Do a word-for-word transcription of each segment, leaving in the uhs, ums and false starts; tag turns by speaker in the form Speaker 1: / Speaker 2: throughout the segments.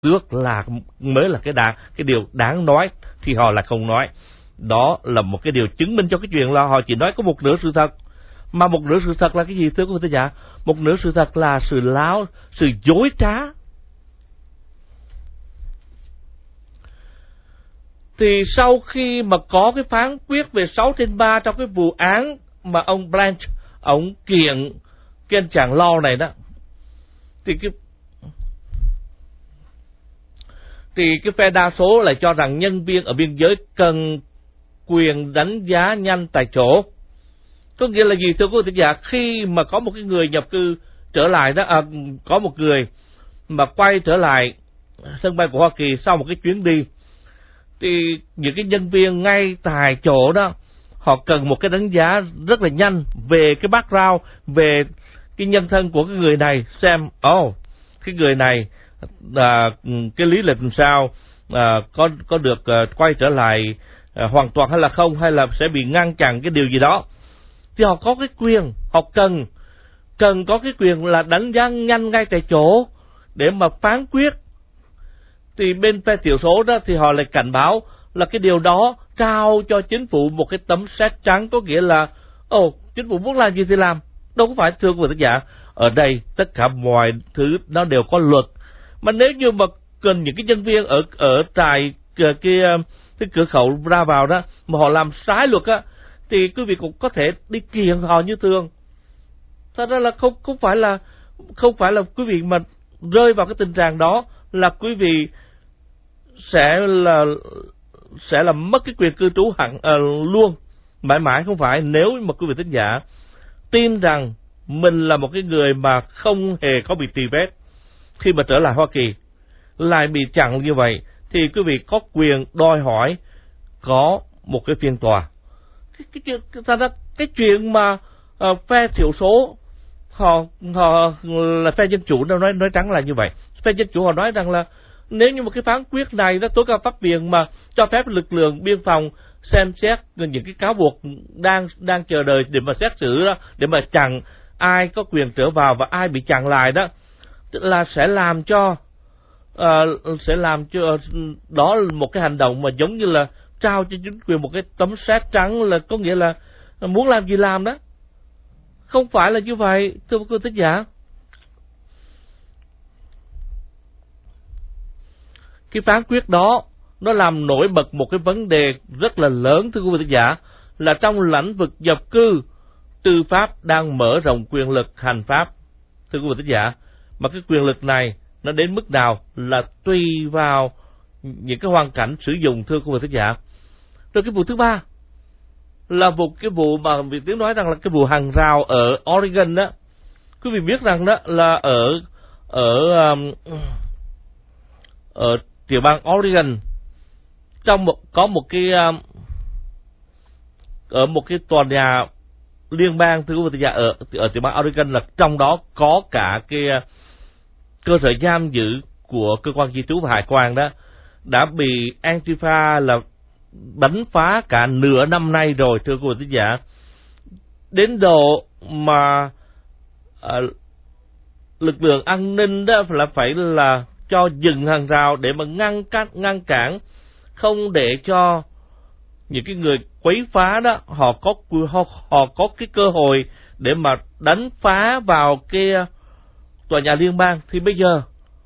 Speaker 1: tước là mới là cái đáng, cái điều đáng nói, thì họ là không nói. Đó là một cái điều chứng minh cho cái chuyện là họ chỉ nói có một nửa sự thật. Mà một nửa sự thật là cái gì thưa quý vị thính giả? Một nửa sự thật là sự láo, sự dối trá. Thì sau khi mà có cái phán quyết về sáu trên ba trong cái vụ án mà ông Blanche, ông kiện cái anh chàng Law này đó, thì cái thì cái phe đa số lại cho rằng nhân viên ở biên giới cần quyền đánh giá nhanh tại chỗ. Có nghĩa là gì thưa quý vị thính giả? Khi mà có một cái người nhập cư trở lại đó, à, có một người mà quay trở lại sân bay của Hoa Kỳ sau một cái chuyến đi, thì những cái nhân viên ngay tại chỗ đó, họ cần một cái đánh giá rất là nhanh về cái background, về cái nhân thân của cái người này, xem oh, cái người này à, cái lý lịch làm sao, à, có có được à, quay trở lại à, hoàn toàn hay là không, hay là sẽ bị ngăn chặn cái điều gì đó. Thì họ có cái quyền, họ cần cần có cái quyền là đánh giá nhanh ngay tại chỗ để mà phán quyết. Thì bên phe thiểu số đó thì họ lại cảnh báo là cái điều đó trao cho chính phủ một cái tấm séc trắng, có nghĩa là ồ, oh, chính phủ muốn làm gì thì làm. Đâu có phải thưa quý vị thính giả, ở đây tất cả mọi thứ nó đều có luật. Mà nếu như mà cần những cái nhân viên ở ở tại cái, cái, cái cửa khẩu ra vào đó mà họ làm trái luật á, thì quý vị cũng có thể đi kiện họ như thường. Thật ra là không không phải là không phải là quý vị mà rơi vào cái tình trạng đó là quý vị sẽ là sẽ là mất cái quyền cư trú hẳn uh, luôn mãi mãi. Không phải. Nếu mà quý vị thính giả tin rằng mình là một cái người mà không hề có bị truy vết, khi mà trở lại Hoa Kỳ lại bị chặn như vậy, thì quý vị có quyền đòi hỏi có một cái phiên tòa. Cái, cái, cái, cái, cái chuyện mà uh, phe thiểu số họ họ là phe dân chủ, nó nói nói trắng là như vậy. Phe dân chủ họ nói rằng là nếu như một cái phán quyết này đó, tối cao pháp viện mà cho phép lực lượng biên phòng xem xét những cái cáo buộc đang đang chờ đợi để mà xét xử đó, để mà chặn ai có quyền trở vào và ai bị chặn lại đó, là sẽ làm cho uh, sẽ làm cho uh, đó là một cái hành động mà giống như là trao cho chính quyền một cái tấm séc trắng, là có nghĩa là muốn làm gì làm đó. Không phải là như vậy thưa quý vị thính giả. Cái phán quyết đó nó làm nổi bật một cái vấn đề rất là lớn thưa quý vị thính giả, là trong lĩnh vực nhập cư, tư pháp đang mở rộng quyền lực hành pháp thưa quý vị thính giả. Mà cái quyền lực này nó đến mức nào là tùy vào những cái hoàn cảnh sử dụng thưa quý vị thính giả. Rồi cái vụ thứ ba là vụ cái vụ mà vị tiếng nói rằng là cái vụ hàng rào ở Oregon đó. Quý vị biết rằng đó là ở ở um, ở tiểu bang Oregon, trong một có một cái um, ở một cái tòa nhà liên bang thưa quý vị thính giả, ở ở tiểu bang Oregon, là trong đó có cả cái uh, cơ sở giam giữ của cơ quan di trú và hải quan đó, đã bị Antifa là đánh phá cả nửa năm nay rồi thưa quý vị thính giả. Đến độ mà à, lực lượng an ninh đó là phải là cho dừng hàng rào để mà ngăn cản, ngăn cản không để cho những cái người quấy phá đó họ có họ, họ có cái cơ hội để mà đánh phá vào cái tòa nhà liên bang. Thì bây giờ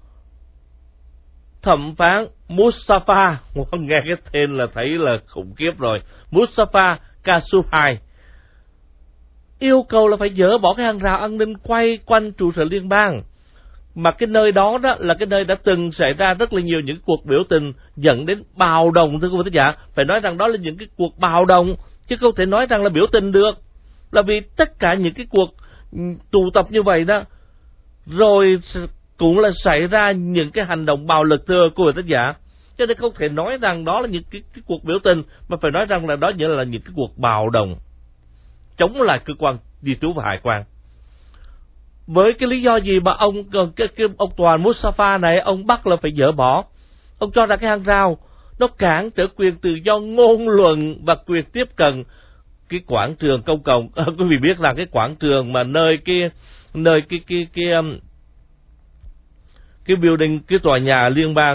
Speaker 1: thẩm phán Mustafa, nghe cái tên là thấy là khủng khiếp rồi, Mustafa Kasupai yêu cầu là phải dỡ bỏ cái hàng rào an ninh quay quanh trụ sở liên bang. Mà cái nơi đó đó là cái nơi đã từng xảy ra rất là nhiều những cuộc biểu tình dẫn đến bạo động thưa quý vị thính giả. Phải nói rằng đó là những cái cuộc bạo động, chứ không thể nói rằng là biểu tình được. Là vì tất cả những cái cuộc tụ tập như vậy đó, rồi cũng là xảy ra những cái hành động bạo lực thưa quý vị thính giả. Cho nên không thể nói rằng đó là những cái, cái cuộc biểu tình, mà phải nói rằng là đó nghĩa là những cái cuộc bạo động chống lại cơ quan di trú và hải quan. Với cái lý do gì mà ông cái, cái ông toàn Mustafa này ông bắt là phải dỡ bỏ? Ông cho rằng cái hàng rào nó cản trở quyền tự do ngôn luận và quyền tiếp cận cái quảng trường công cộng. À, quý vị biết rằng cái quảng trường mà nơi cái nơi cái cái cái, cái cái building, cái tòa nhà liên bang